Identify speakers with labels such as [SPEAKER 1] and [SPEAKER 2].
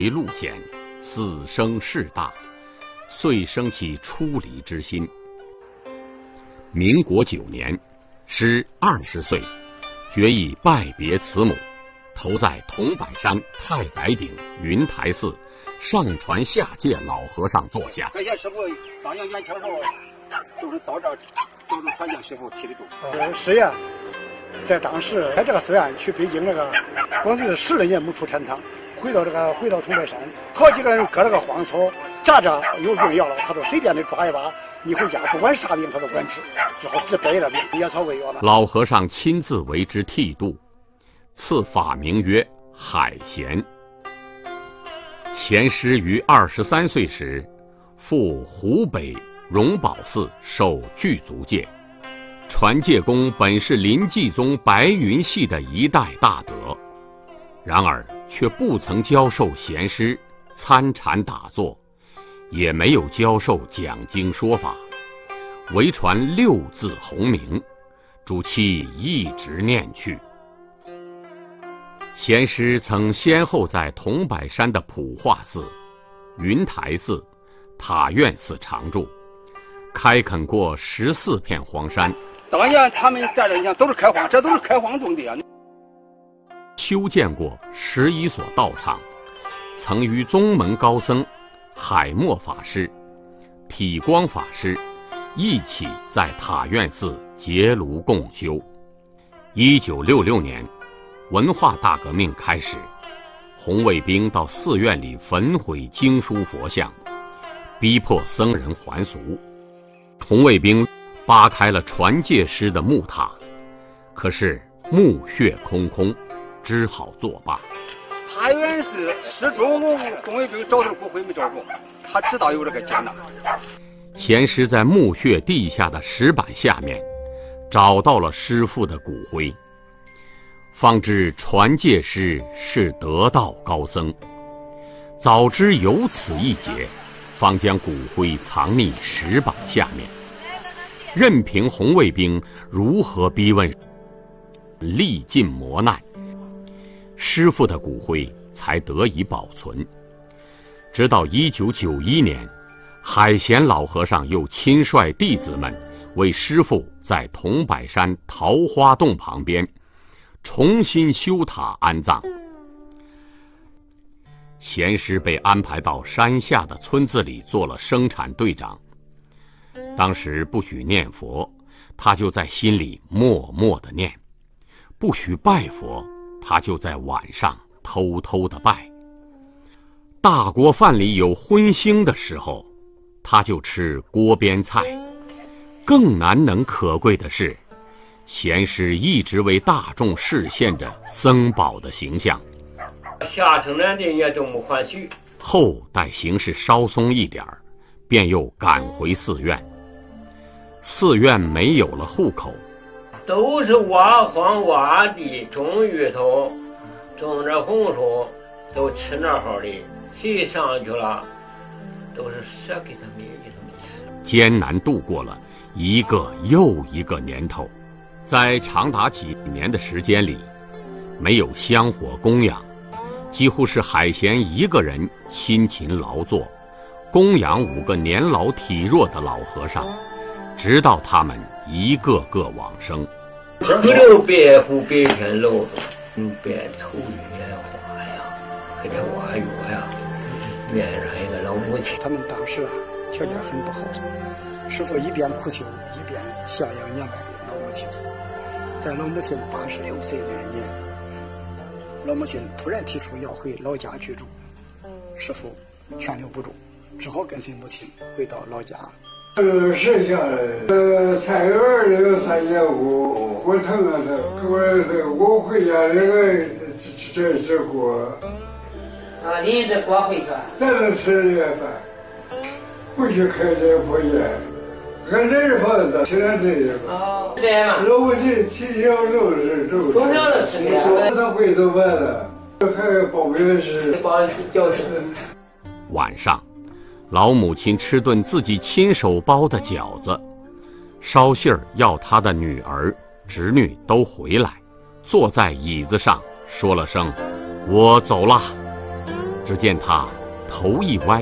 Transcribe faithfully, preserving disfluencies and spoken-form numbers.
[SPEAKER 1] 路险，死生事大，遂生起出离之心。民国九年，师二十岁，决意拜别慈母，投在桐柏山太白顶云台寺上传下界老和尚座下。
[SPEAKER 2] 快些师傅当年元朝时候都是到这儿，都是传教师傅提的度。
[SPEAKER 3] 呃，是呀，在当时开这个寺院去北京这个，光是十来年没出禅堂。回到这个回到桐柏山，好几个人割了个荒草，扎着有病要了，他都随便的抓一把，你回家不管啥病他都管治，之后治百了病，野草为药了。
[SPEAKER 1] 老和尚亲自为之剃度，赐法名曰海贤。贤师于二十三岁时，赴湖北荣宝寺受具足戒。传戒公本是临济宗白云系的一代大德，然而却不曾教授贤师参禅打坐，也没有教授讲经说法，唯传六字洪名，诸期一直念去。贤师曾先后在桐柏山的普化寺、云台寺、塔院寺常住，开垦过十四片荒山。
[SPEAKER 2] 当年他们在这你看都是开荒，这都是开荒种地啊。
[SPEAKER 1] 修建过十一所道场，曾与宗门高僧海默法师、体光法师一起在塔院寺结庐共修。一九六六年，文化大革命开始，红卫兵到寺院里焚毁经书佛像，逼迫僧人还俗。红卫兵扒开了传戒师的木塔，可是墓穴空空，只好作罢。
[SPEAKER 2] 塔院寺始终红卫兵找到骨灰没找着，他知道有这个艰难。
[SPEAKER 1] 贤师在墓穴地下的石板下面找到了师父的骨灰，方知传戒师是得道高僧。早知有此一劫，方将骨灰藏匿石板下面，任凭红卫兵如何逼问，历尽磨难，师父的骨灰才得以保存。直到一九九一年，海贤老和尚又亲率弟子们为师父在桐柏山桃花洞旁边重新修塔安葬。贤师被安排到山下的村子里做了生产队长。当时不许念佛，他就在心里默默地念；不许拜佛，他就在晚上偷偷地拜。大锅饭里有荤腥的时候，他就吃锅边菜。更难能可贵的是，贤师一直为大众示现着僧宝的形象。
[SPEAKER 4] 下城南的也都没还许。
[SPEAKER 1] 后待形势稍松一点儿，便又赶回寺院。寺院没有了户口，
[SPEAKER 4] 都是挖荒挖地，种芋头，种点红薯，都吃那好的。谁上去了，都是舍给他们给他们吃。
[SPEAKER 1] 艰难度过了一个又一个年头，在长达几年的时间里，没有香火供养，几乎是海贤一个人辛勤劳作，供养五个年老体弱的老和尚，直到他们一个个往生。
[SPEAKER 4] 不留白虎白天露，用白头莲花呀，给他挖药呀，面上一个老母亲。
[SPEAKER 3] 他们当时条件很不好，师父一边苦修，一边孝养年迈的老母亲。在老母亲八十六岁那年，老母亲突然提出要回老家居住，师父劝留不住，只好跟随母亲回到老家。
[SPEAKER 5] 呃，剩下来，呃，菜园那个三叶菇，火腾啊，这我这我回家那个这这这锅。
[SPEAKER 6] 啊，你这锅回去？
[SPEAKER 5] 咱能吃这饭，不许开这破烟，俺这是房子，吃点这个。
[SPEAKER 6] 哦，这样嘛。
[SPEAKER 5] 老母亲从小就是这。
[SPEAKER 6] 从小就吃这个。
[SPEAKER 5] 他回头完了，还包面是。
[SPEAKER 6] 包饺子。
[SPEAKER 1] 晚上，老母亲吃顿自己亲手包的饺子，捎信儿要她的女儿、侄女都回来，坐在椅子上说了声“我走了”， 只见他头一歪，